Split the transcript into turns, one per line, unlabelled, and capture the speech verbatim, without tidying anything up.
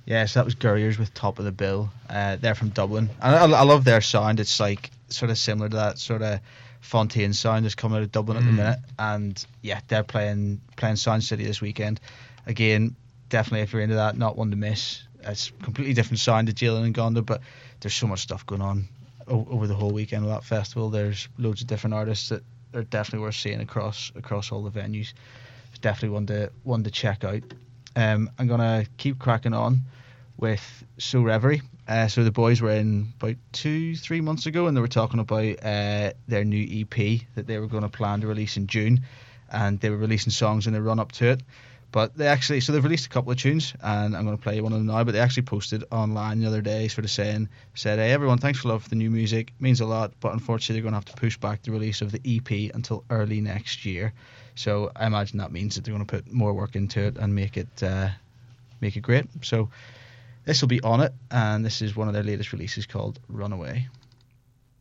Yeah, so that was Gurriers with Top of the Bill. Uh, they're from Dublin. And I, I love their sound. It's like sort of similar to that sort of Fontaine sound that's coming out of Dublin mm. at the minute. And yeah, they're playing playing Sound City this weekend. Again, definitely if you're into that, not one to miss. It's completely different sound to Jalen and Gonda, but there's so much stuff going on o- over the whole weekend of that festival. There's loads of different artists that are definitely worth seeing across across all the venues. It's definitely one to one to check out. Um, I'm gonna keep cracking on with So Reverie. Uh, so the boys were in about two, three months ago, and they were talking about uh, their new E P that they were going to plan to release in June, and they were releasing songs in the run up to it. But they actually, so they've released a couple of tunes, and I'm going to play one of them now. But they actually posted online the other day, sort of saying, said, "Hey everyone, thanks for love for the new music. It means a lot, but unfortunately they're going to have to push back the release of the E P until early next year." So I imagine that means that they're going to put more work into it and make it uh, make it great. So this will be on it, and this is one of their latest releases called Runaway.